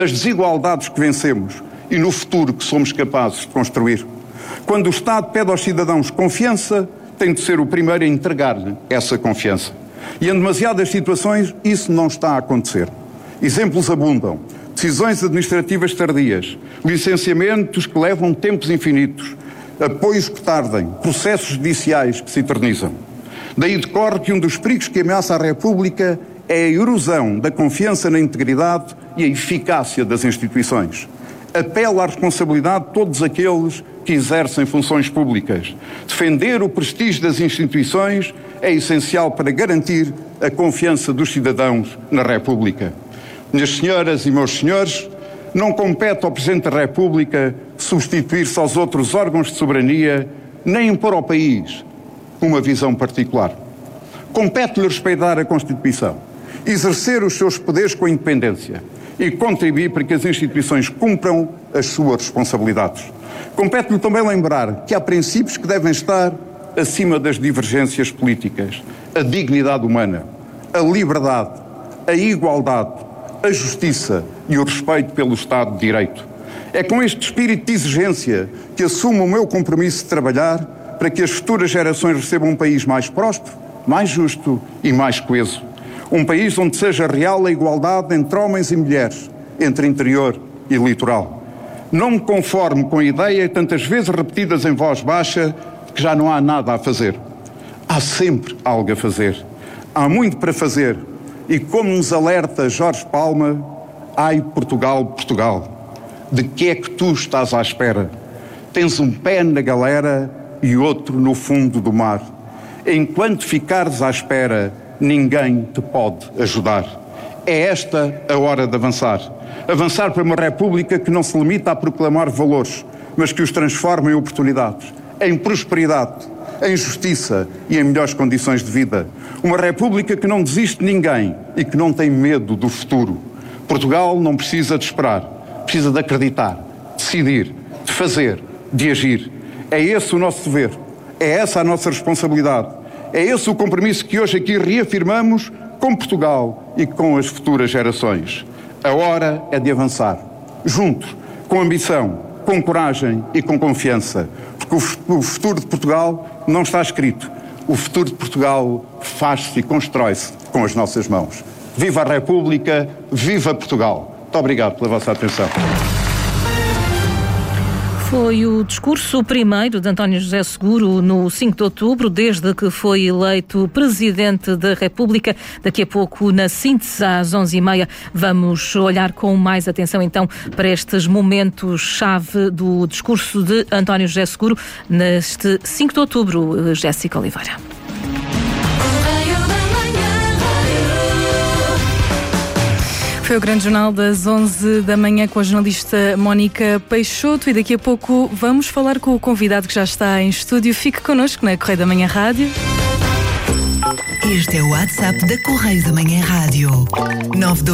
nas desigualdades que vencemos e no futuro que somos capazes de construir. Quando o Estado pede aos cidadãos confiança, tem de ser o primeiro a entregar-lhe essa confiança. E em demasiadas situações isso não está a acontecer. Exemplos abundam. Decisões administrativas tardias, licenciamentos que levam tempos infinitos, apoios que tardem, processos judiciais que se eternizam. Daí decorre que um dos perigos que ameaça a República é a erosão da confiança na integridade e a eficácia das instituições. Apelo à responsabilidade de todos aqueles que exercem funções públicas. Defender o prestígio das instituições é essencial para garantir a confiança dos cidadãos na República. Minhas senhoras e meus senhores, não compete ao Presidente da República substituir-se aos outros órgãos de soberania, nem impor ao país uma visão particular. Compete-lhe respeitar a Constituição, exercer os seus poderes com independência e contribuir para que as instituições cumpram as suas responsabilidades. Compete-lhe também lembrar que há princípios que devem estar acima das divergências políticas: a dignidade humana, a liberdade, a igualdade, a justiça e o respeito pelo Estado de Direito. É com este espírito de exigência que assumo o meu compromisso de trabalhar para que as futuras gerações recebam um país mais próspero, mais justo e mais coeso. Um país onde seja real a igualdade entre homens e mulheres, entre interior e litoral. Não me conformo com a ideia, tantas vezes repetidas em voz baixa, de que já não há nada a fazer. Há sempre algo a fazer. Há muito para fazer. E como nos alerta Jorge Palma, ai Portugal, Portugal, de que é que tu estás à espera? Tens um pé na galera e outro no fundo do mar. Enquanto ficares à espera, ninguém te pode ajudar. É esta a hora de avançar. Avançar para uma república que não se limita a proclamar valores, mas que os transforma em oportunidades, em prosperidade, em justiça e em melhores condições de vida. Uma república que não desiste de ninguém e que não tem medo do futuro. Portugal não precisa de esperar, precisa de acreditar, de decidir, de fazer, de agir. É esse o nosso dever, é essa a nossa responsabilidade, é esse o compromisso que hoje aqui reafirmamos com Portugal e com as futuras gerações. A hora é de avançar, juntos, com ambição, com coragem e com confiança, porque o futuro de Portugal não está escrito. O futuro de Portugal faz-se e constrói-se com as nossas mãos. Viva a República, viva Portugal. Muito obrigado pela vossa atenção. Foi o discurso primeiro de António José Seguro no 5 de outubro, desde que foi eleito Presidente da República. Daqui a pouco, na síntese, às 11h30, vamos olhar com mais atenção então para estes momentos-chave do discurso de António José Seguro neste 5 de outubro. Jéssica Oliveira. Foi o Grande Jornal das 11 da manhã com a jornalista Mónica Peixoto e daqui a pouco vamos falar com o convidado que já está em estúdio. Fique connosco na Correio da Manhã Rádio. Este é o WhatsApp da Correio da Manhã Rádio.